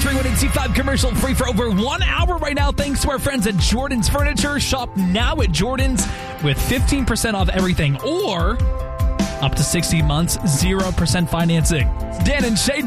931 C5 commercial free for over 1 hour right now. Thanks to our friends at Jordan's Furniture. Shop now at Jordan's with 15% off everything or up to 60 months, 0% financing. Dan and Shay.